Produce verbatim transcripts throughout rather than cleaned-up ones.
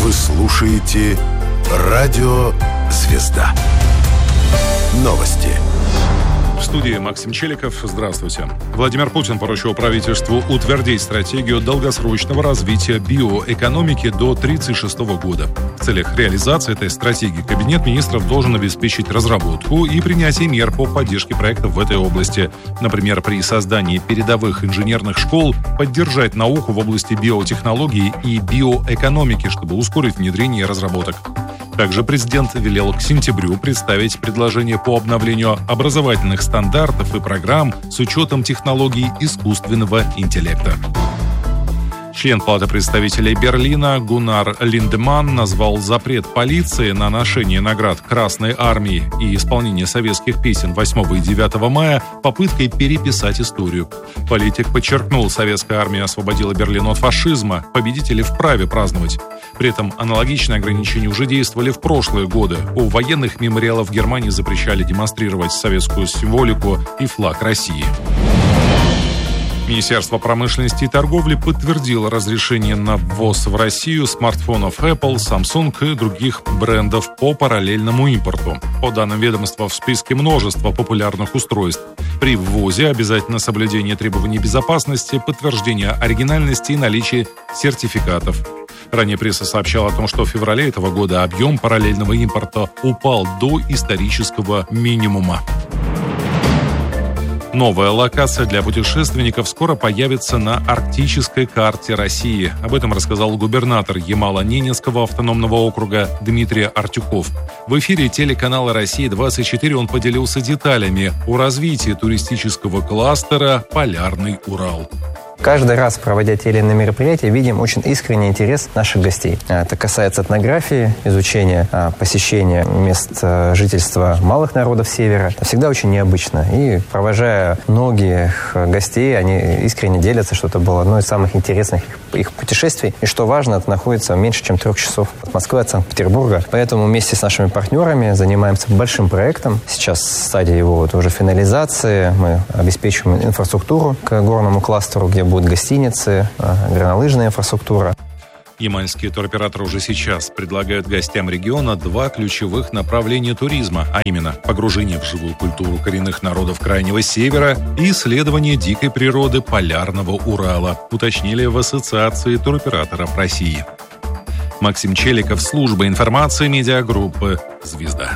Вы слушаете «Радио Звезда». Новости. В студии Максим Челиков. Здравствуйте. Владимир Путин поручил правительству утвердить стратегию долгосрочного развития биоэкономики до тридцать шестого года. В целях реализации этой стратегии Кабинет министров должен обеспечить разработку и принятие мер по поддержке проектов в этой области. Например, при создании передовых инженерных школ поддержать науку в области биотехнологий и биоэкономики, чтобы ускорить внедрение разработок. Также президент велел к сентябрю представить предложение по обновлению образовательных стандартов и программ с учетом технологий искусственного интеллекта. Член Палаты представителей Берлина Гуннар Линдеманн назвал запрет полиции на ношение наград Красной Армии и исполнение советских песен восьмого и девятого мая попыткой переписать историю. Политик подчеркнул, советская армия освободила Берлин от фашизма, победители вправе праздновать. При этом аналогичные ограничения уже действовали в прошлые годы. У военных мемориалов Германии запрещали демонстрировать советскую символику и флаг России. Министерство промышленности и торговли подтвердило разрешение на ввоз в Россию смартфонов Apple, Samsung и других брендов по параллельному импорту. По данным ведомства, в списке множество популярных устройств. При ввозе обязательно соблюдение требований безопасности, подтверждение оригинальности и наличие сертификатов. Ранее пресса сообщала о том, что в феврале этого года объем параллельного импорта упал до исторического минимума. Новая локация для путешественников скоро появится на арктической карте России. Об этом рассказал губернатор Ямало-Ненецкого автономного округа Дмитрий Артюков. В эфире телеканала «Россия-двадцать четыре» он поделился деталями о развитии туристического кластера «Полярный Урал». Каждый раз, проводя те или иные мероприятия, видим очень искренний интерес наших гостей. Это касается этнографии, изучения, посещения мест жительства малых народов Севера. Это всегда очень необычно. И провожая многих гостей, они искренне делятся, что это было одно из самых интересных их путешествий. И что важно, это находится меньше, чем трех часов от Москвы, от Санкт-Петербурга. Поэтому вместе с нашими партнерами занимаемся большим проектом. Сейчас стадия его вот уже финализации. Мы обеспечиваем инфраструктуру к горному кластеру, где будут гостиницы, горнолыжная инфраструктура. Ямальские туроператоры уже сейчас предлагают гостям региона два ключевых направления туризма, а именно погружение в живую культуру коренных народов Крайнего Севера и исследование дикой природы Полярного Урала, уточнили в Ассоциации туроператоров России. Максим Челиков, служба информации медиагруппы «Звезда».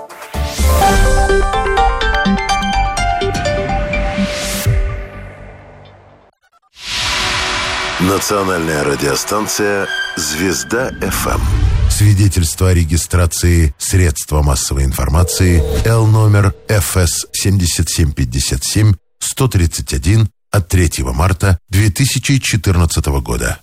Национальная радиостанция «Звезда-ФМ». Свидетельство о регистрации средства массовой информации Л номер Ф С семь семь пять семь сто тридцать один от третьего марта две тысячи четырнадцатого года.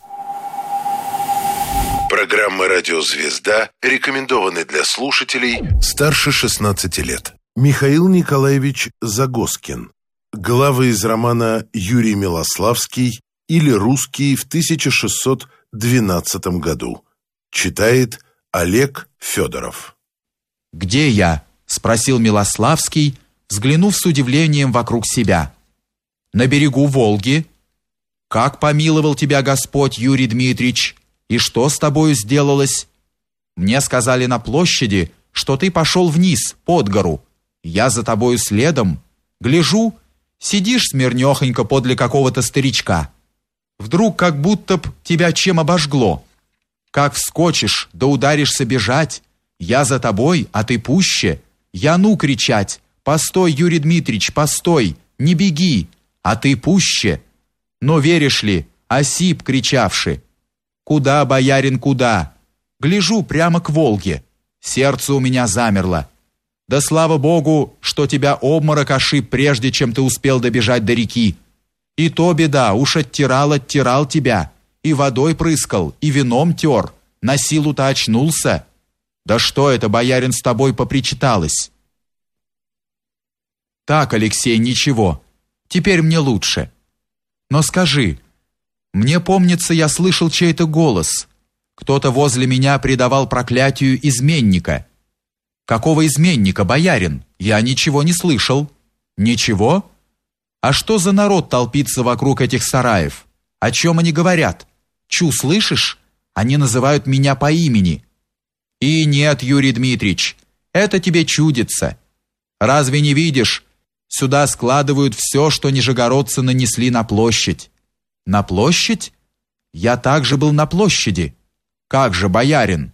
Программы «Радио Звезда» рекомендованы для слушателей старше шестнадцати лет. Михаил Николаевич Загоскин. Главы из романа «Юрий Милославский» или «Русский» в тысяча шестьсот двенадцатом году. Читает Олег Федоров. «Где я?» — спросил Милославский, взглянув с удивлением вокруг себя. «На берегу Волги. Как помиловал тебя Господь, Юрий Дмитриевич, и что с тобою сделалось? Мне сказали на площади, что ты пошел вниз, под гору. Я за тобою следом. Гляжу, сидишь смирнёхонько подле какого-то старичка. Вдруг как будто б тебя чем обожгло. Как вскочишь, да ударишься бежать. Я за тобой, а ты пуще. Я ну кричать. Постой, Юрий Дмитриевич, постой, не беги, а ты пуще. Но веришь ли, осип кричавши. Куда, боярин, куда? Гляжу прямо к Волге. Сердце у меня замерло. Да слава Богу, что тебя обморок ошиб, прежде чем ты успел добежать до реки. И то беда, уж оттирал, оттирал тебя, и водой прыскал, и вином тер, на силу-то очнулся. Да что это, боярин, с тобой попричиталось? Так, Алексей, ничего, теперь мне лучше. Но скажи, мне помнится, я слышал чей-то голос. Кто-то возле меня предавал проклятию изменника. Какого изменника, боярин? Я ничего не слышал. Ничего? А что за народ толпится вокруг этих сараев? О чем они говорят? Чу, слышишь? Они называют меня по имени. И нет, Юрий Дмитриевич, это тебе чудится. Разве не видишь, сюда складывают все, что нижегородцы нанесли на площадь. На площадь? Я также был на площади. Как же, боярин?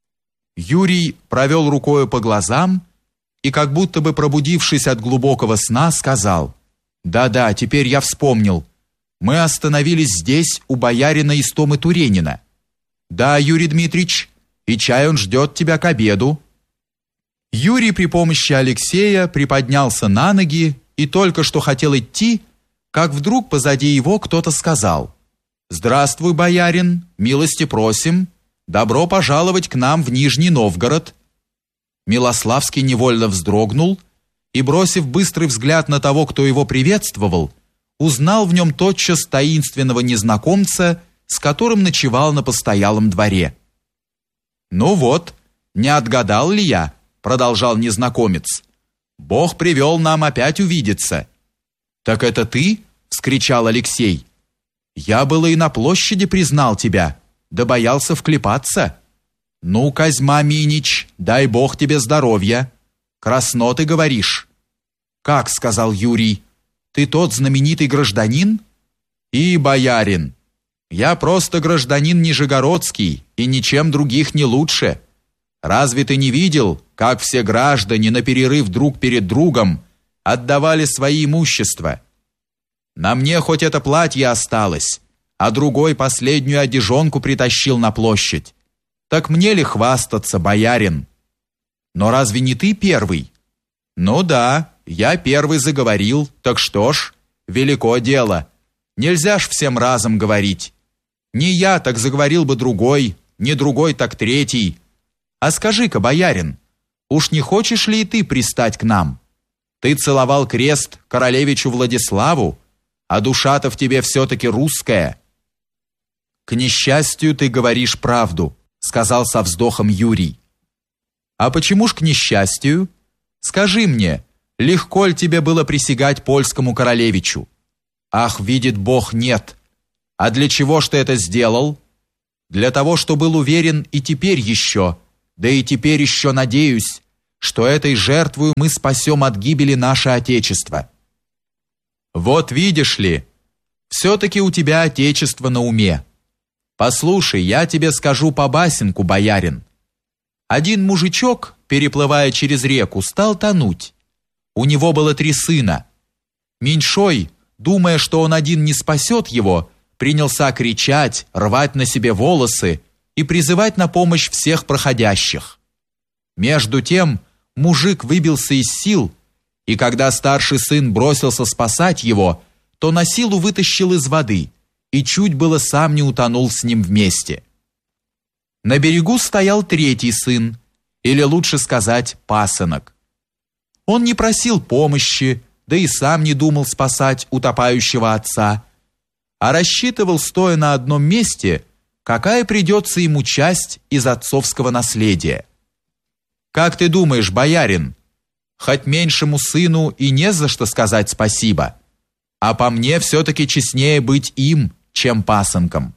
Юрий провел рукою по глазам и, как будто бы пробудившись от глубокого сна, сказал: «Да-да, теперь я вспомнил. Мы остановились здесь у боярина Истомы Туренина. Да, Юрий Дмитриевич, и чай он ждет тебя к обеду». Юрий при помощи Алексея приподнялся на ноги и только что хотел идти, как вдруг позади его кто-то сказал: «Здравствуй, боярин, милости просим. Добро пожаловать к нам в Нижний Новгород». Милославский невольно вздрогнул и, бросив быстрый взгляд на того, кто его приветствовал, узнал в нем тотчас таинственного незнакомца, с которым ночевал на постоялом дворе. «Ну вот, не отгадал ли я?» — продолжал незнакомец. «Бог привел нам опять увидеться». «Так это ты?» — вскричал Алексей. «Я было и на площади признал тебя, да боялся вклепаться. Ну, Козьма Минич, дай Бог тебе здоровья. Красно ты говоришь». «Как?» — сказал Юрий. «Ты тот знаменитый гражданин?» «И боярин. Я просто гражданин нижегородский и ничем других не лучше. Разве ты не видел, как все граждане на перерыв друг перед другом отдавали свои имущества? На мне хоть это платье осталось, а другой последнюю одежонку притащил на площадь. Так мне ли хвастаться, боярин? Но разве не ты первый?» «Ну да, я первый заговорил, так что ж, велико дело. Нельзя ж всем разом говорить. Не я, так заговорил бы другой, не другой, так третий. А скажи-ка, боярин, уж не хочешь ли и ты пристать к нам? Ты целовал крест королевичу Владиславу, а душа-то в тебе все-таки русская». «К несчастью, ты говоришь правду», — сказал со вздохом Юрий. «А почему ж к несчастью? Скажи мне, легко ли тебе было присягать польскому королевичу? Ах, видит Бог, нет. А для чего ж ты это сделал? Для того, что был уверен и теперь еще, да и теперь еще надеюсь, что этой жертвою мы спасем от гибели наше Отечество. Вот видишь ли, все-таки у тебя Отечество на уме. Послушай, я тебе скажу по басенку, боярин. Один мужичок, переплывая через реку, стал тонуть. У него было три сына. Меньшой, думая, что он один не спасет его, принялся кричать, рвать на себе волосы и призывать на помощь всех проходящих. Между тем мужик выбился из сил, и когда старший сын бросился спасать его, то на силу вытащил из воды и чуть было сам не утонул с ним вместе. На берегу стоял третий сын, или лучше сказать, пасынок. Он не просил помощи, да и сам не думал спасать утопающего отца, а рассчитывал, стоя на одном месте, какая придется ему часть из отцовского наследия. Как ты думаешь, боярин, хоть меньшему сыну и не за что сказать спасибо, а по мне все-таки честнее быть им, чем пасынком».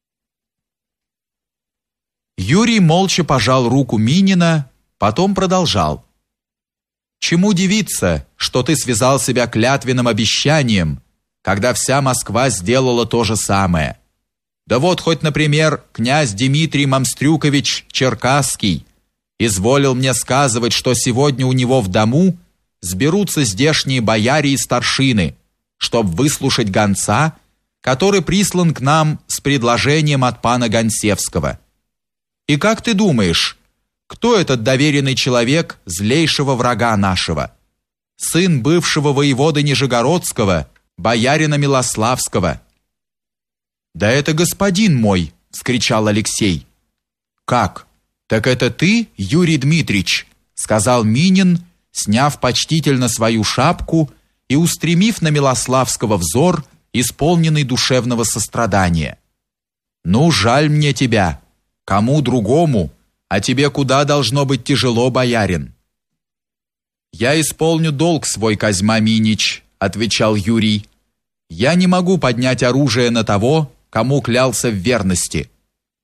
Юрий молча пожал руку Минина, потом продолжал. «Чему дивиться, что ты связал себя клятвенным обещанием, когда вся Москва сделала то же самое? Да вот хоть, например, князь Дмитрий Мамстрюкович Черкасский изволил мне сказывать, что сегодня у него в дому сберутся здешние бояре и старшины, чтоб выслушать гонца, который прислан к нам с предложением от пана Гонсевского. И как ты думаешь, кто этот доверенный человек злейшего врага нашего? Сын бывшего воеводы Нижегородского, боярина Милославского». «Да это господин мой!» — вскричал Алексей. «Как? Так это ты, Юрий Дмитриевич?» — сказал Минин, сняв почтительно свою шапку и устремив на Милославского взор, исполненный душевного сострадания. «Ну, жаль мне тебя. Кому другому, а тебе куда должно быть тяжело, боярин?» «Я исполню долг свой, Козьма Минич», — отвечал Юрий. «Я не могу поднять оружие на того, кому клялся в верности.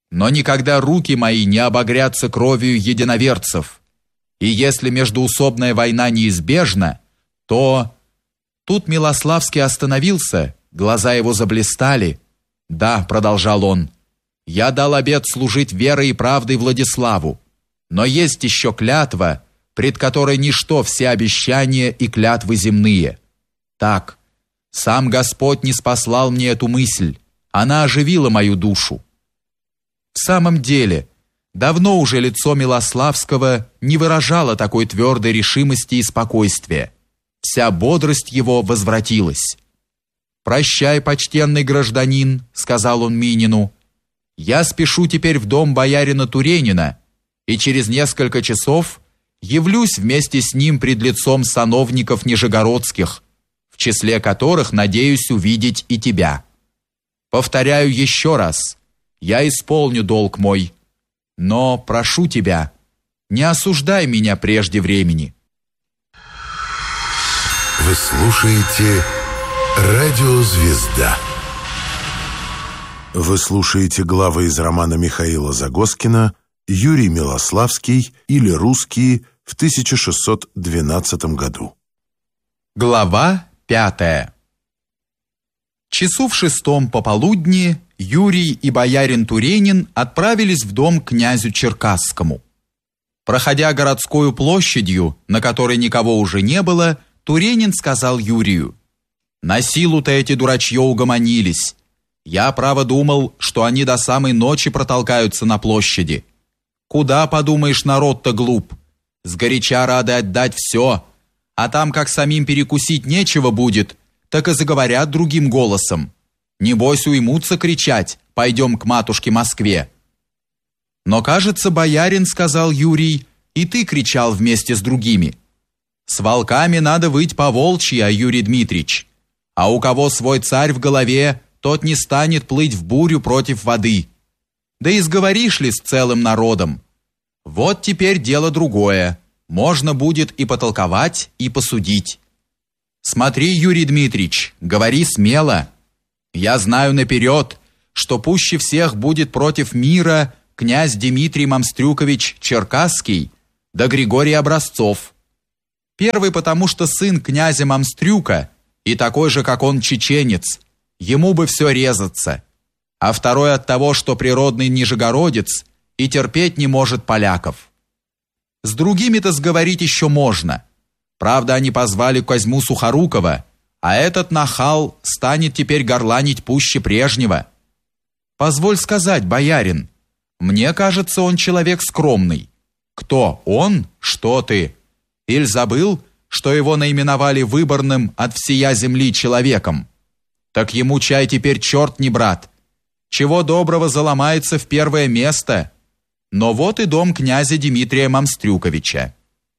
но никогда руки мои не обогрятся кровью единоверцев. И если междоусобная война неизбежна, то...» Тут Милославский остановился, глаза его заблистали. «Да», — продолжал он, — «я дал обет служить верой и правдой Владиславу, но есть еще клятва, пред которой ничто все обещания и клятвы земные. Так, сам Господь не спаслал мне эту мысль, она оживила мою душу». В самом деле, давно уже лицо Милославского не выражало такой твердой решимости и спокойствия. Вся бодрость его возвратилась. «Прощай, почтенный гражданин», — сказал он Минину. «Я спешу теперь в дом боярина Туренина, и через несколько часов явлюсь вместе с ним пред лицом сановников нижегородских, в числе которых надеюсь увидеть и тебя. Повторяю еще раз, я исполню долг мой, но прошу тебя, не осуждай меня прежде времени». Вы слушаете «Радио Звезда». Вы слушаете главы из романа Михаила Загоскина «Юрий Милославский» или «Русские» в тысяча шестьсот двенадцатом году. Глава пятая. Часу в шестом пополудни Юрий и боярин Туренин отправились в дом к князю Черкасскому. Проходя городскую площадью, на которой никого уже не было, Туренин сказал Юрию: «На силу-то эти дурачье угомонились. Я, право, думал, что они до самой ночи протолкаются на площади. Куда, подумаешь, народ-то глуп? Сгоряча рады отдать все, а там, как самим перекусить нечего будет, так и заговорят другим голосом. Небось уймутся кричать: пойдем к матушке Москве». «Но, кажется, боярин, — сказал Юрий, — и ты кричал вместе с другими. С волками надо выть по-волчьи, а Юрий Дмитрич. А у кого свой царь в голове, тот не станет плыть в бурю против воды. Да и сговоришь ли с целым народом? Вот теперь дело другое. Можно будет и потолковать, и посудить. Смотри, Юрий Дмитрич, говори смело. Я знаю наперед, что пуще всех будет против мира князь Дмитрий Мамстрюкович Черкасский да Григорий Образцов. Первый потому, что сын князя Мамстрюка и такой же, как он, чеченец, ему бы все резаться, а второй от того, что природный нижегородец и терпеть не может поляков. С другими-то сговорить еще можно. Правда, они позвали Козьму Сухорукова, а этот нахал станет теперь горланить пуще прежнего. Позволь сказать, боярин, мне кажется, он человек скромный. Кто он? Что ты? Иль забыл, что его наименовали выборным от всея земли человеком? Так ему чай теперь черт не брат. Чего доброго заломается в первое место. Но вот и дом князя Дмитрия Мамстрюковича.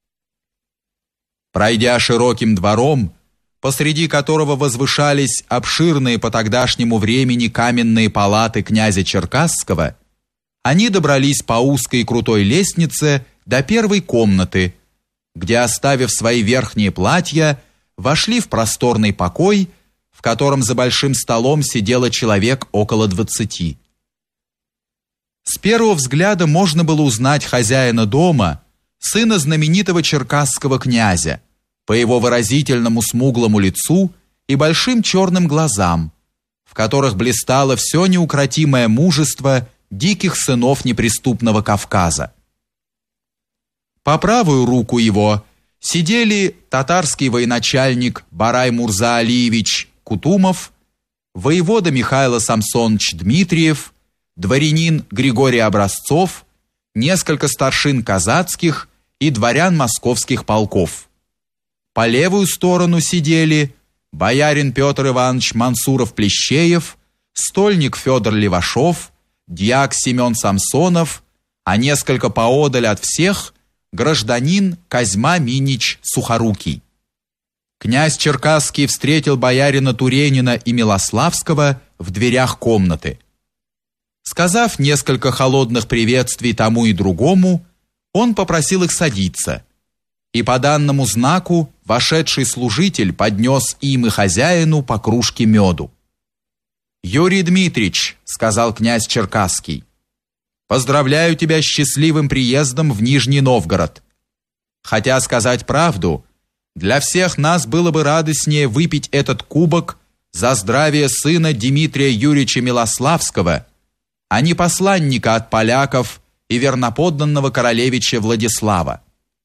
Пройдя широким двором, посреди которого возвышались обширные по тогдашнему времени каменные палаты князя Черкасского, они добрались по узкой крутой лестнице до первой комнаты, где, оставив свои верхние платья, вошли в просторный покой, в котором за большим столом сидело человек около двадцати. С первого взгляда можно было узнать хозяина дома, сына знаменитого черкасского князя, по его выразительному смуглому лицу и большим черным глазам, в которых блистало все неукротимое мужество диких сынов неприступного Кавказа. По правую руку его сидели татарский военачальник Барай Мурза Алиевич Кутумов, воевода Михаил Самсонович Дмитриев, дворянин Григорий Образцов, несколько старшин казацких и дворян московских полков. По левую сторону сидели боярин Петр Иванович Мансуров-Плещеев, стольник Федор Левашов, дьяк Семен Самсонов, а несколько поодаль от всех гражданин Козьма Минич Сухорукий. Князь Черкасский встретил боярина Туренина и Милославского в дверях комнаты. Сказав несколько холодных приветствий тому и другому, он попросил их садиться, и по данному знаку вошедший служитель поднес им и хозяину по кружке меду. «Юрий Дмитрич», — сказал князь Черкасский, Поздравляю тебя с счастливым приездом в Нижний Новгород. Хотя, сказать правду, для всех нас было бы радостнее выпить этот кубок за здравие сына Дмитрия Юрьевича Милославского, а не посланника от поляков и верноподданного королевича Владислава.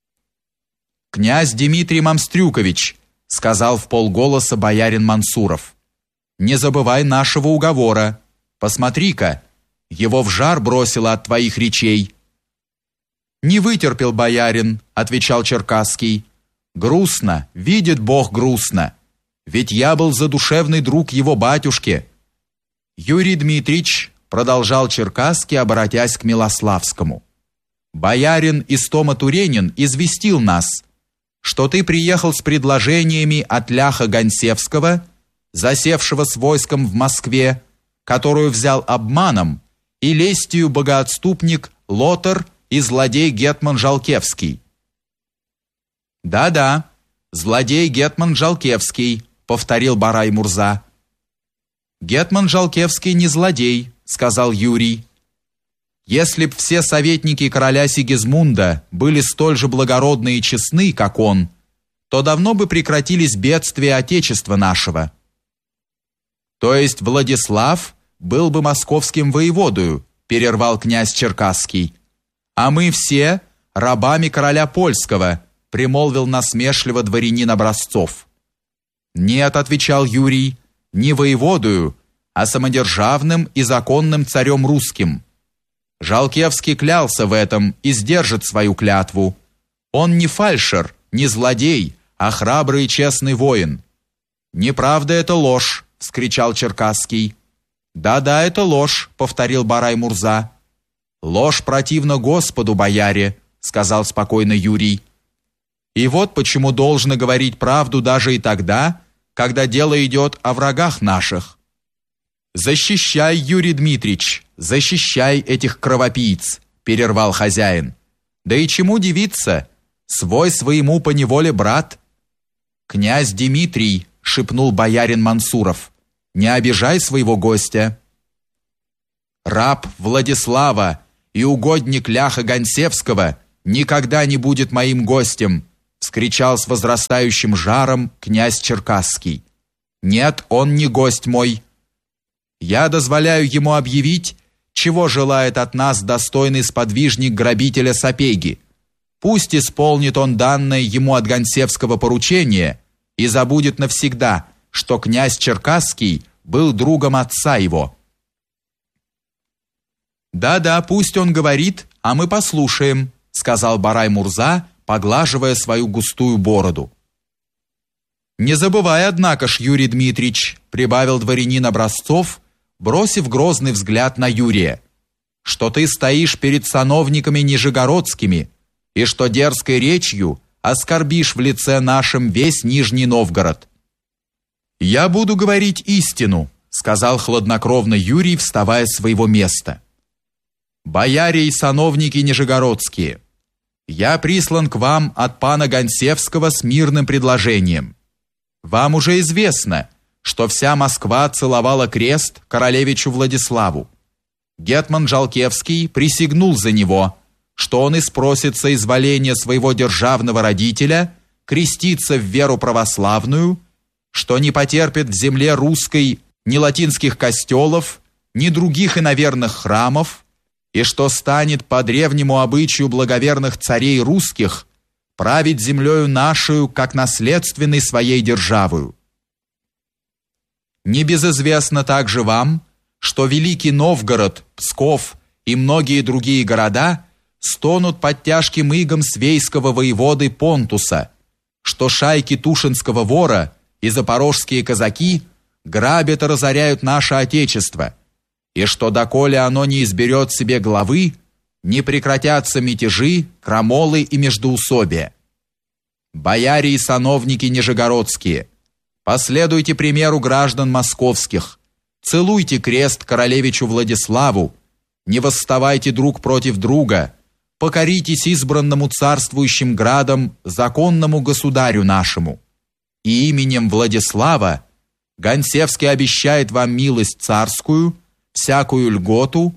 «Князь Дмитрий Мамстрюкович», — сказал вполголоса боярин Мансуров, — «не забывай нашего уговора. Посмотри-ка, его в жар бросило от твоих речей». «Не вытерпел боярин», — отвечал Черкасский. «Грустно, видит Бог грустно. Ведь я был задушевный друг его батюшки». «Юрий Дмитрич», — продолжал Черкасский, обратясь к Милославскому, «боярин Истома Туренин известил нас, что ты приехал с предложениями от ляха Гонсевского, засевшего с войском в Москве, которую взял обманом, и лестью богоотступник Лотар и злодей Гетман Жалкевский». «Да-да, злодей Гетман Жалкевский», — повторил Барай-Мурза. «Гетман Жалкевский не злодей», — сказал Юрий. «Если б все советники короля Сигизмунда были столь же благородны и честны, как он, то давно бы прекратились бедствия Отечества нашего». «То есть Владислав был бы московским воеводою», — перервал князь Черкасский, «а мы все рабами короля польского», — примолвил насмешливо дворянин Образцов. «Нет», — отвечал Юрий, — «не воеводою, а самодержавным и законным царем русским. Жалкевский клялся в этом и сдержит свою клятву. Он не фальшер, не злодей, а храбрый и честный воин». «Неправда, это ложь», — вскричал Черкасский. «Да-да, это ложь», — повторил Барай-Мурза. «Ложь противна Господу, бояре», — сказал спокойно Юрий. «И вот почему должно говорить правду даже и тогда, когда дело идет о врагах наших». «Защищай, Юрий Дмитрич, защищай этих кровопийц», — перервал хозяин. «Да и чему дивиться? Свой своему поневоле брат». «Князь Дмитрий», — шепнул боярин Мансуров, — «не обижай своего гостя». «Раб Владислава и угодник ляха Гонсевского никогда не будет моим гостем», — вскричал с возрастающим жаром князь Черкасский. «Нет, он не гость мой. Я дозволяю ему объявить, чего желает от нас достойный сподвижник грабителя Сапеги. Пусть исполнит он данное ему от Гонсевского поручение и забудет навсегда, что князь Черкасский был другом отца его». «Да-да, пусть он говорит, а мы послушаем», — сказал Барай-Мурза, поглаживая свою густую бороду. «Не забывай, однако ж, Юрий Дмитрич», — прибавил дворянин Образцов, бросив грозный взгляд на Юрия, «что ты стоишь перед сановниками нижегородскими и что дерзкой речью оскорбишь в лице нашем весь Нижний Новгород». «Я буду говорить истину», — сказал хладнокровно Юрий, вставая с своего места. «Бояре и сановники нижегородские, я прислан к вам от пана Гонсевского с мирным предложением. Вам уже известно, что вся Москва целовала крест королевичу Владиславу. Гетман Жалкевский присягнул за него, что он и спросит соизволения своего державного родителя креститься в веру православную, что не потерпит в земле русской ни латинских костелов, ни других иноверных храмов, и что станет по древнему обычаю благоверных царей русских править землею нашою, как наследственной своей державою. Небезызвестно также вам, что Великий Новгород, Псков и многие другие города стонут под тяжким игом свейского воеводы Понтуса, что шайки Тушинского вора и запорожские казаки грабят и разоряют наше Отечество, и что доколе оно не изберет себе главы, не прекратятся мятежи, крамолы и междоусобия. Бояре и сановники нижегородские, последуйте примеру граждан московских, целуйте крест королевичу Владиславу, не восставайте друг против друга, покоритесь избранному царствующим градом законному государю нашему. И именем Владислава Гонсевский обещает вам милость царскую, всякую льготу,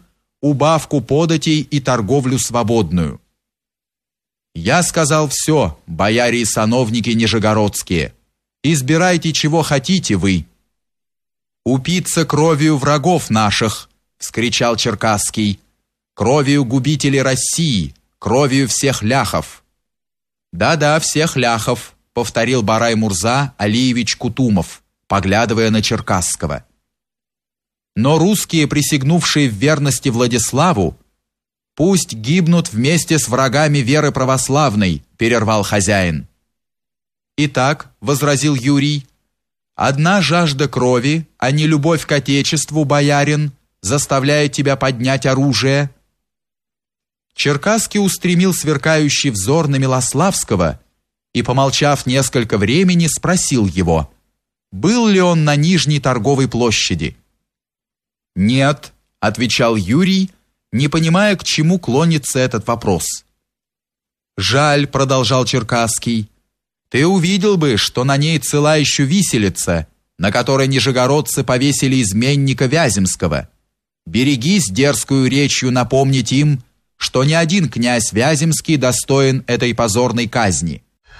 убавку податей и торговлю свободную. Я сказал все, бояре и сановники нижегородские, избирайте, чего хотите вы. Упиться кровью врагов наших, вскричал Черкасский, кровью губителей России, кровью всех ляхов. Да-да, всех ляхов, повторил Барай-Мурза Алиевич Кутумов, поглядывая на Черкасского. Но русские, присягнувшие в верности Владиславу, пусть гибнут вместе с врагами веры православной, перервал хозяин. Итак, возразил Юрий, одна жажда крови, а не любовь к отечеству, боярин, заставляет тебя поднять оружие. Черкасский устремил сверкающий взор на Милославского и, помолчав несколько времени, спросил его, был ли он на Нижней торговой площади. «Нет», — отвечал Юрий, не понимая, к чему клонится этот вопрос. «Жаль», — продолжал Черкасский, — «ты увидел бы, что на ней цела еще виселица, на которой нижегородцы повесили изменника Вяземского. Берегись дерзкую речью напомнить им, что ни один князь Вяземский достоин этой позорной казни».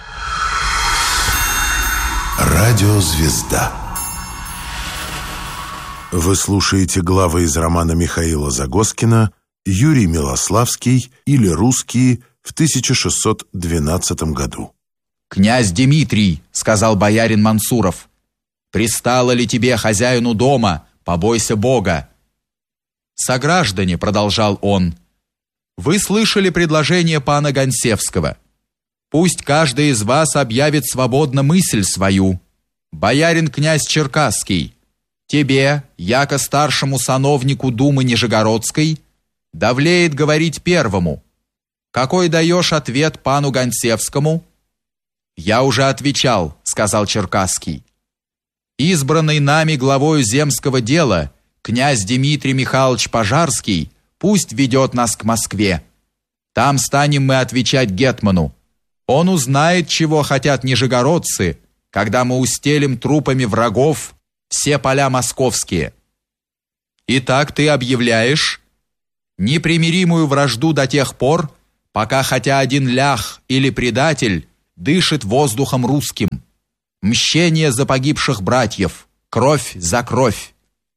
Радиозвезда. Вы слушаете главы из романа Михаила Загоскина «Юрий Милославский» или «Русские» в тысяча шестьсот двенадцатом году. «Князь Дмитрий», — сказал боярин Мансуров, — «пристало ли тебе, хозяину дома, побойся Бога?» «Сограждане», — продолжал он, — «вы слышали предложение пана Гонсевского. Пусть каждый из вас объявит свободно мысль свою. Боярин князь Черкасский, тебе, яко старшему сановнику Думы Нижегородской, довлеет говорить первому. Какой даешь ответ пану Гонсевскому?» «Я уже отвечал», — сказал Черкасский. «Избранный нами главою земского дела князь Дмитрий Михайлович Пожарский пусть ведет нас к Москве. Там станем мы отвечать гетману. Он узнает, чего хотят нижегородцы, когда мы устелим трупами врагов все поля московские. Итак, ты объявляешь непримиримую вражду до тех пор, пока хотя один лях или предатель дышит воздухом русским. Мщение за погибших братьев, кровь за кровь».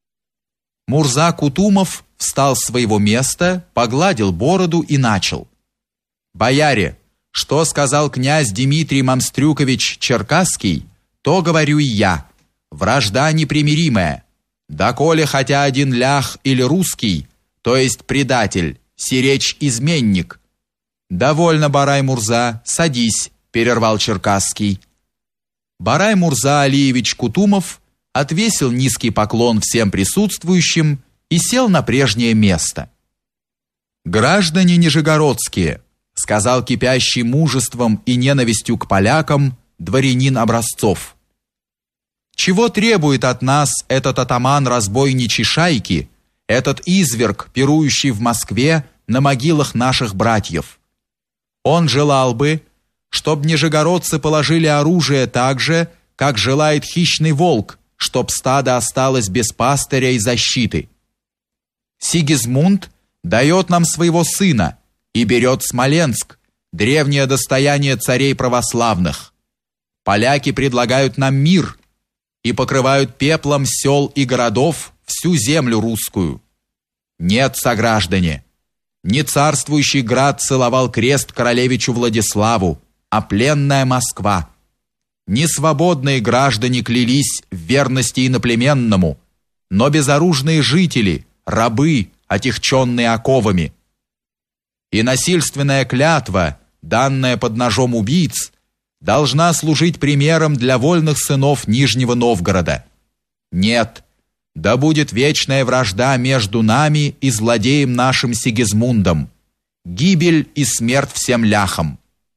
Мурза Кутумов встал с своего места, погладил бороду и начал. «Бояре, что сказал князь Дмитрий Мамстрюкович Черкасский, то говорю и я. Вражда непримиримая. Доколе хотя один лях или русский, то есть предатель, сиречь изменник». «Довольно, Барай-Мурза, садись», — перервал Черкасский. Барай-Мурза Алиевич Кутумов отвесил низкий поклон всем присутствующим и сел на прежнее место. «Граждане нижегородские», — сказал кипящий мужеством и ненавистью к полякам дворянин Образцов, «чего требует от нас этот атаман разбойничьей шайки, этот изверг, пирующий в Москве на могилах наших братьев? Он желал бы, чтоб нижегородцы положили оружие так же, как желает хищный волк, чтоб стадо осталось без пастыря и защиты. Сигизмунд дает нам своего сына и берет Смоленск, древнее достояние царей православных. Поляки предлагают нам мир и покрывают пеплом сел и городов всю землю русскую. Нет, сограждане, не царствующий град целовал крест королевичу Владиславу, а пленная Москва. Не свободные граждане клялись в верности иноплеменному, но безоружные жители, рабы, отягченные оковами. И насильственная клятва, данная под ножом убийц, должна служить примером для вольных сынов Нижнего Новгорода. Нет, да будет вечная вражда между нами и злодеем нашим Сигизмундом. Гибель и смерть всем ляхам».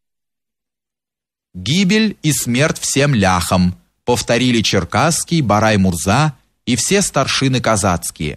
«Гибель и смерть всем ляхам», повторили Черкасский, Барай-Мурза и все старшины казацкие.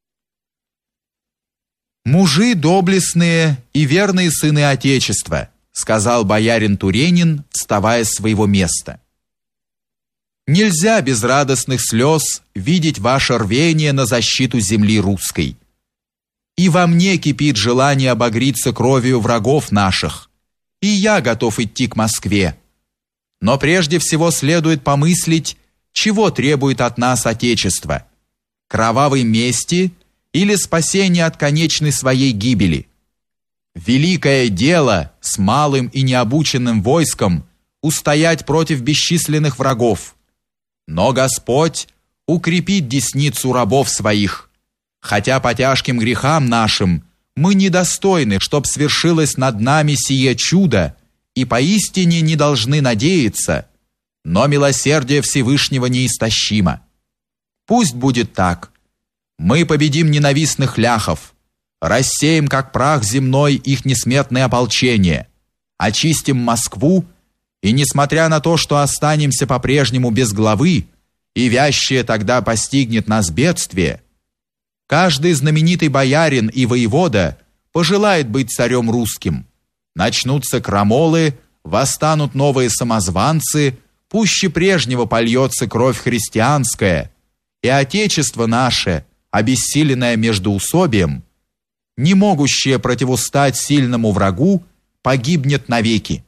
«Мужи доблестные и верные сыны Отечества», сказал боярин Туренин, вставая с своего места. «Нельзя без радостных слез видеть ваше рвение на защиту земли русской. И во мне кипит желание обогриться кровью врагов наших, и я готов идти к Москве. Но прежде всего следует помыслить, чего требует от нас Отечество: кровавой мести или спасения от конечной своей гибели. Великое дело с малым и необученным войском устоять против бесчисленных врагов. Но Господь укрепит десницу рабов своих, хотя по тяжким грехам нашим мы недостойны, чтоб свершилось над нами сие чудо, и поистине не должны надеяться, но милосердие Всевышнего неистощимо. Пусть будет так. Мы победим ненавистных ляхов, рассеем, как прах земной, их несметное ополчение, очистим Москву, и, несмотря на то, что останемся по-прежнему без главы, и вящее тогда постигнет нас бедствие, каждый знаменитый боярин и воевода пожелает быть царем русским. Начнутся крамолы, восстанут новые самозванцы, пуще прежнего польется кровь христианская, и Отечество наше, обессиленное междоусобием, не могущее противостать сильному врагу, погибнет навеки.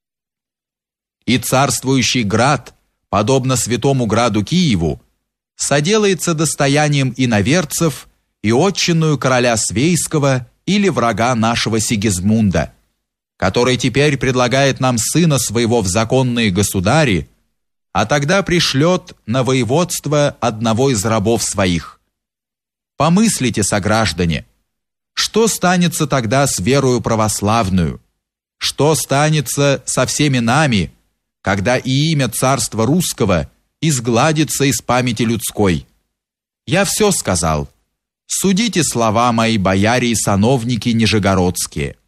И царствующий град, подобно святому граду Киеву, соделается достоянием иноверцев и отчинную короля Свейского или врага нашего Сигизмунда, который теперь предлагает нам сына своего в законные государи, а тогда пришлет на воеводство одного из рабов своих. Помыслите, сограждане, что станется тогда с верою православную? Что станется со всеми нами, когда и имя царства русского изгладится из памяти людской? Я все сказал. Судите слова мои, бояре и сановники нижегородские.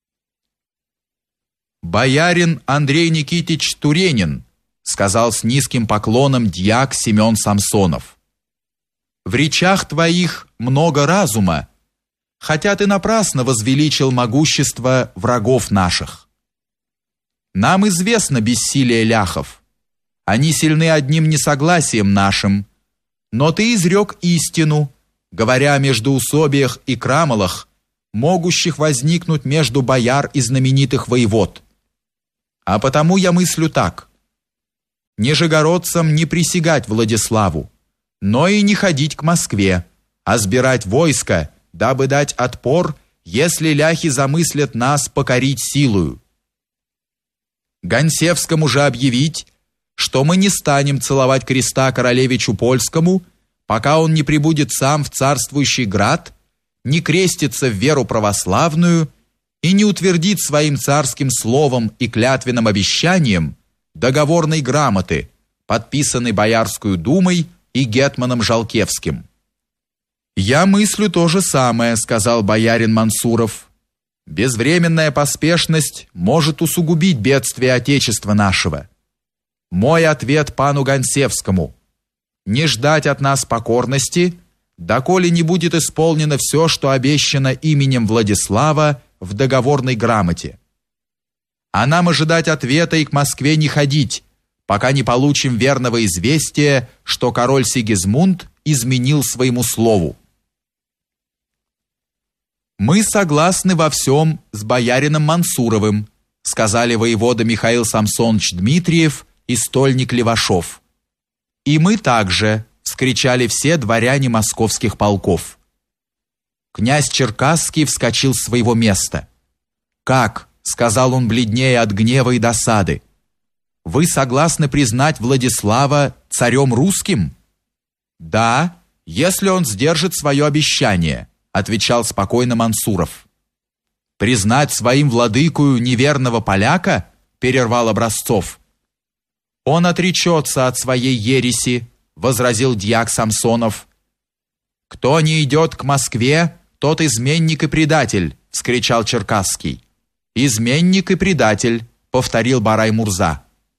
«Боярин Андрей Никитич Туренин», сказал с низким поклоном дьяк Семен Самсонов. «В речах твоих много разума, хотя ты напрасно возвеличил могущество врагов наших. Нам известно бессилие ляхов. Они сильны одним несогласием нашим, но ты изрек истину, говоря о междоусобиях и крамолах, могущих возникнуть между бояр и знаменитых воевод. А потому я мыслю так: нижегородцам не присягать Владиславу, но и не ходить к Москве, а сбирать войско, дабы дать отпор, если ляхи замыслят нас покорить силою. Гонсевскому же объявить, что мы не станем целовать креста королевичу польскому, пока он не прибудет сам в царствующий град, не крестится в веру православную и не утвердит своим царским словом и клятвенным обещанием договорной грамоты, подписанной Боярскую думой и гетманом Жалкевским. «Я мыслю то же самое», — сказал боярин Мансуров. «Безвременная поспешность может усугубить бедствие Отечества нашего. Мой ответ пану Гонсевскому: не ждать от нас покорности, доколе не будет исполнено все, что обещано именем Владислава в договорной грамоте. А нам ожидать ответа и к Москве не ходить, пока не получим верного известия, что король Сигизмунд изменил своему слову». «Мы согласны во всем с боярином Мансуровым», сказали воевода Михаил Самсонович Дмитриев и стольник Левашов. «И мы также», вскричали все дворяне московских полков. Князь Черкасский вскочил с своего места. «Как?» — сказал он, бледнее от гнева и досады. «Вы согласны признать Владислава царем русским?» «Да, если он сдержит свое обещание», — отвечал спокойно Мансуров. «Признать своим владыкою неверного поляка?» — перервал Образцов. «Он отречется от своей ереси», — возразил дьяк Самсонов. «Кто не идет к Москве, тот изменник и предатель», — вскричал Черкасский. «Изменник и предатель», — повторил Барай-Мурза.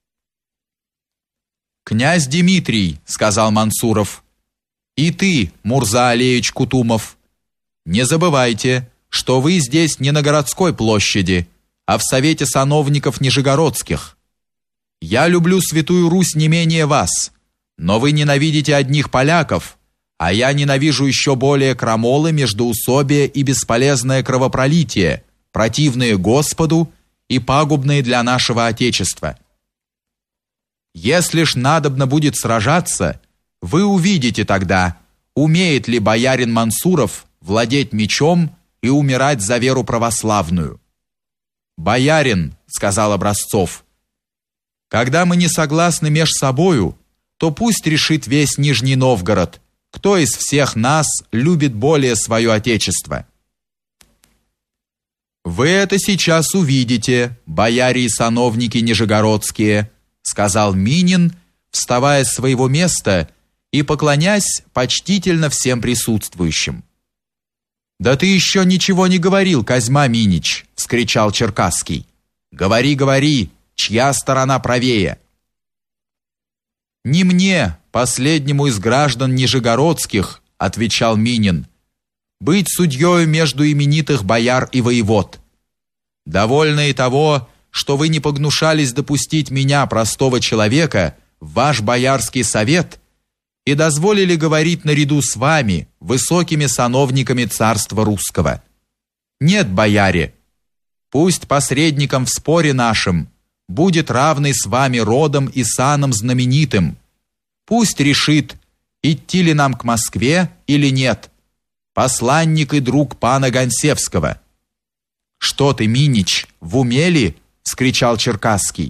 «Князь Дмитрий», — сказал Мансуров, — «и ты, Мурза Алеевич Кутумов, не забывайте, что вы здесь не на городской площади, а в Совете сановников Нижегородских. Я люблю Святую Русь не менее вас, но вы ненавидите одних поляков, А я ненавижу еще более крамолы, междоусобие и бесполезное кровопролитие, противные Господу и пагубные для нашего Отечества. Если ж надобно будет сражаться, вы увидите тогда, умеет ли боярин Мансуров владеть мечом и умирать за веру православную. «Боярин», — сказал Образцов, — «когда мы не согласны меж собою, то пусть решит весь Нижний Новгород, кто из всех нас любит более свое Отечество». «Вы это сейчас увидите, бояре и сановники нижегородские», — сказал Минин, вставая с своего места и поклонясь почтительно всем присутствующим. «Да ты еще ничего не говорил, Козьма Минич!» — вскричал Черкасский. «Говори, говори, чья сторона правее?» «Не мне, последнему из граждан нижегородских, — отвечал Минин, — быть судьёю между именитых бояр и воевод. Довольно и того, что вы не погнушались допустить меня, простого человека, в ваш боярский совет и дозволили говорить наряду с вами, высокими сановниками царства русского. Нет, бояре, пусть посредником в споре нашем будет равный с вами родом и саном знаменитым. Пусть решит, идти ли нам к Москве или нет, посланник и друг пана Гонсевского». «Что ты, Минич, в уме ли?» — вскричал Черкасский.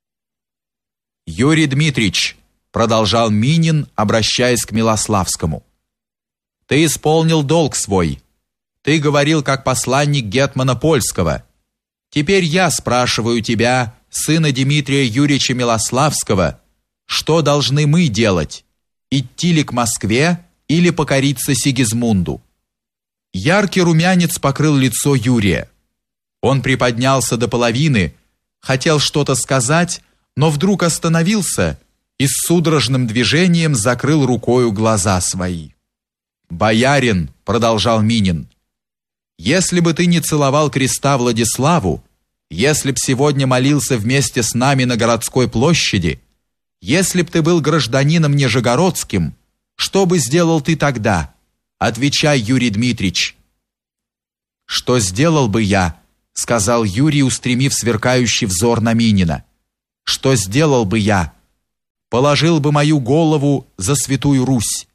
«Юрий Дмитрич», — продолжал Минин, обращаясь к Милославскому, — «ты исполнил долг свой. Ты говорил как посланник гетмана польского. Теперь я спрашиваю тебя, сына Дмитрия Юрьевича Милославского, что должны мы делать? Идти ли к Москве или покориться Сигизмунду?» Яркий румянец покрыл лицо Юрия. Он приподнялся до половины, хотел что-то сказать, но вдруг остановился и с судорожным движением закрыл рукою глаза свои. «Боярин», — продолжал Минин, — «если бы ты не целовал креста Владиславу, если б сегодня молился вместе с нами на городской площади, если б ты был гражданином нижегородским, что бы сделал ты тогда? Отвечай, Юрий Дмитрич». «Что сделал бы я?» — сказал Юрий, устремив сверкающий взор на Минина. «Что сделал бы я? Положил бы мою голову за Святую Русь.